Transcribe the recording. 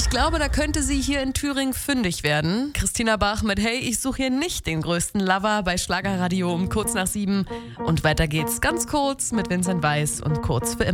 Ich glaube, da könnte sie hier in Thüringen fündig werden. Christina Bach mit Hey, ich suche hier nicht den größten Lover bei Schlagerradio um kurz nach 7. Und weiter geht's ganz kurz mit Vincent Weiss und Kurz für immer.